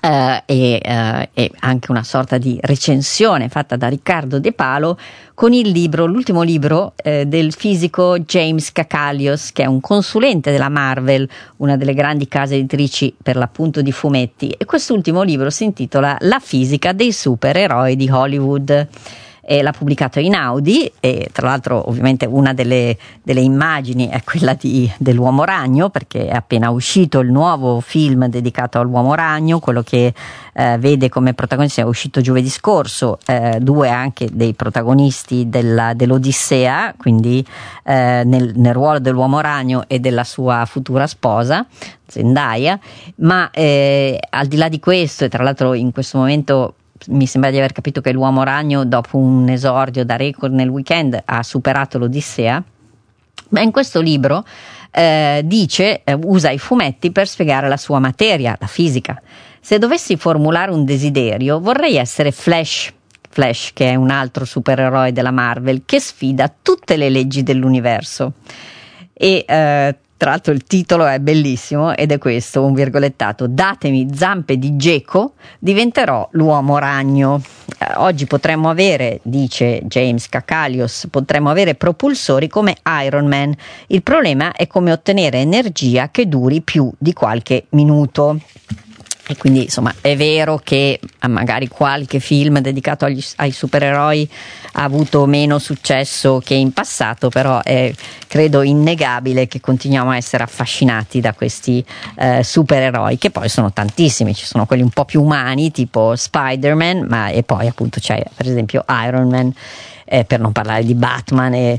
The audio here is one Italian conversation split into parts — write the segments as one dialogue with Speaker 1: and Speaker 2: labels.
Speaker 1: e anche una sorta di recensione fatta da Riccardo De Palo con l'ultimo libro del fisico James Kakalios, che è un consulente della Marvel, una delle grandi case editrici per l'appunto di fumetti, e quest'ultimo libro si intitola La fisica dei supereroi di Hollywood. E l'ha pubblicato in Audi, e tra l'altro ovviamente una delle immagini è quella dell'Uomo Ragno, perché è appena uscito il nuovo film dedicato all'Uomo Ragno, quello che vede come protagonisti, è uscito giovedì scorso, due anche dei protagonisti dell'Odissea, quindi nel ruolo dell'Uomo Ragno e della sua futura sposa Zendaya, ma al di là di questo, e tra l'altro in questo momento mi sembra di aver capito che l'Uomo Ragno, dopo un esordio da record nel weekend, ha superato l'Odissea. Ma in questo libro usa i fumetti per spiegare la sua materia, la fisica. Se dovessi formulare un desiderio, vorrei essere Flash, che è un altro supereroe della Marvel che sfida tutte le leggi dell'universo. E tra l'altro il titolo è bellissimo ed è questo, un virgolettato: datemi zampe di geco, diventerò l'Uomo Ragno. Oggi potremmo avere, dice James Kakalios, potremmo avere propulsori come Iron Man. Il problema è come ottenere energia che duri più di qualche minuto. E quindi insomma è vero che magari qualche film dedicato ai supereroi ha avuto meno successo che in passato, però è credo innegabile che continuiamo a essere affascinati da questi supereroi, che poi sono tantissimi. Ci sono quelli un po' più umani tipo Spider-Man, e poi appunto c'è per esempio Iron Man, per non parlare di Batman,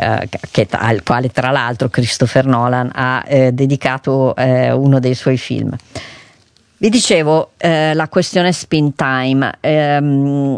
Speaker 1: al quale tra l'altro Christopher Nolan ha dedicato uno dei suoi film. Vi dicevo, la questione Spin Time,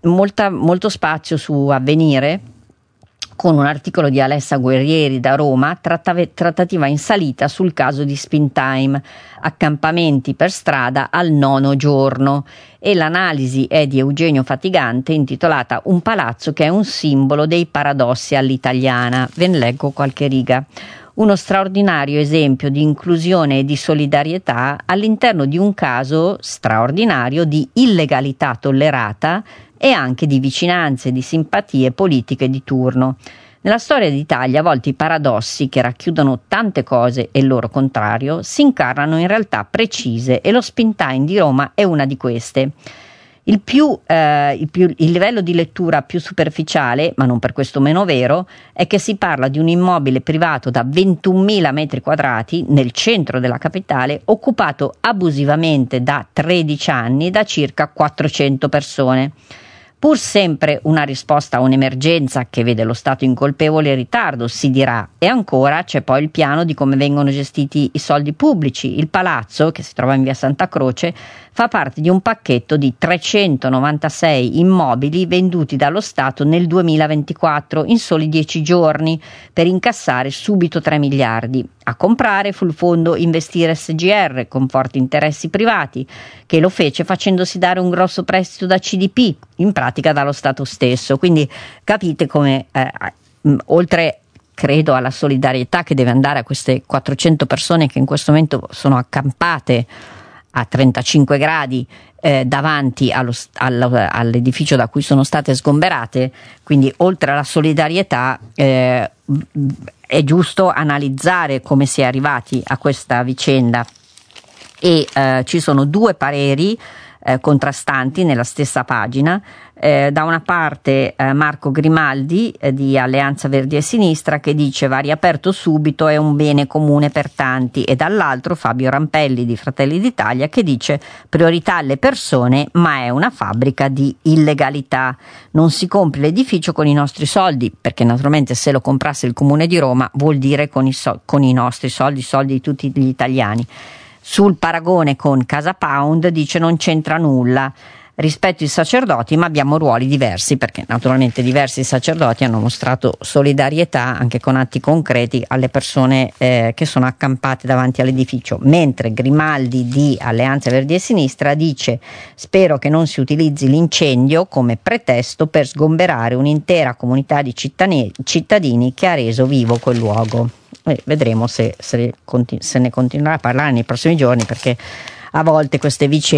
Speaker 1: molto spazio su Avvenire, con un articolo di Alessa Guerrieri da Roma, trattativa in salita sul caso di Spin Time, accampamenti per strada al 9° giorno, e l'analisi è di Eugenio Fatigante, intitolata Un palazzo che è un simbolo dei paradossi all'italiana. Ve ne leggo qualche riga. Uno straordinario esempio di inclusione e di solidarietà all'interno di un caso straordinario di illegalità tollerata e anche di vicinanze e di simpatie politiche di turno. Nella storia d'Italia a volte i paradossi, che racchiudono tante cose e il loro contrario, si incarnano in realtà precise, e lo Spin Time di Roma è una di queste. Il livello di lettura più superficiale, ma non per questo meno vero, è che si parla di un immobile privato da 21.000 metri quadrati nel centro della capitale, occupato abusivamente da 13 anni da circa 400 persone. Pur sempre una risposta a un'emergenza che vede lo Stato incolpevole in ritardo, si dirà. E ancora c'è poi il piano di come vengono gestiti i soldi pubblici. Il palazzo, che si trova in via Santa Croce, fa parte di un pacchetto di 396 immobili venduti dallo Stato nel 2024 in soli 10 giorni per incassare subito 3 miliardi. A comprare fu il fondo Investire SGR, con forti interessi privati, che lo fece facendosi dare un grosso prestito da CDP, in pratica dallo Stato stesso. Quindi capite come oltre credo alla solidarietà che deve andare a queste 400 persone che in questo momento sono accampate a 35 gradi davanti all'edificio da cui sono state sgomberate, quindi oltre alla solidarietà è giusto analizzare come si è arrivati a questa vicenda, e ci sono due pareri contrastanti nella stessa pagina. Da una parte Marco Grimaldi di Alleanza Verdi e Sinistra, che dice va riaperto subito, è un bene comune per tanti, e dall'altro Fabio Rampelli di Fratelli d'Italia, che dice priorità alle persone, ma è una fabbrica di illegalità. Non si compri l'edificio con i nostri soldi, perché naturalmente se lo comprasse il Comune di Roma vuol dire con i nostri soldi, i soldi di tutti gli italiani. Sul paragone con Casa Pound dice non c'entra nulla rispetto ai sacerdoti, ma abbiamo ruoli diversi, perché naturalmente diversi sacerdoti hanno mostrato solidarietà anche con atti concreti alle persone che sono accampate davanti all'edificio, mentre Grimaldi di Alleanza Verdi e Sinistra dice spero che non si utilizzi l'incendio come pretesto per sgomberare un'intera comunità di cittadini che ha reso vivo quel luogo. Vedremo se ne continuerà a parlare nei prossimi giorni, perché a volte queste vicende